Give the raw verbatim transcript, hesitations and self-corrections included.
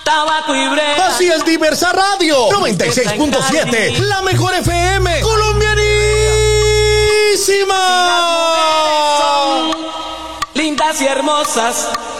tabaco y brega. Así es, Diversa Radio noventa y seis punto siete, la mejor F M colombianísima. Lindas y hermosas,